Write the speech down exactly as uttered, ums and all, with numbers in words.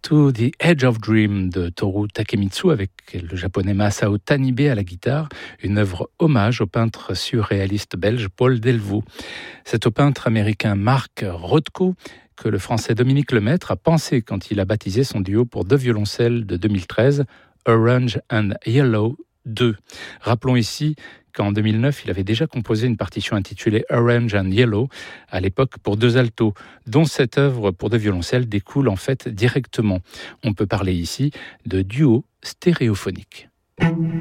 To the Edge of Dream de Toru Takemitsu avec le japonais Masao Tanibe à la guitare, une œuvre hommage au peintre surréaliste belge Paul Delvaux. C'est au peintre américain Mark Rothko que le français Dominique Lemaître a pensé quand il a baptisé son duo pour deux violoncelles de deux mille treize, Orange and Yellow deux. Rappelons ici qu'en deux mille neuf, il avait déjà composé une partition intitulée Orange and Yellow, à l'époque pour deux altos, dont cette œuvre pour deux violoncelles découle en fait directement. On peut parler ici de duo stéréophonique.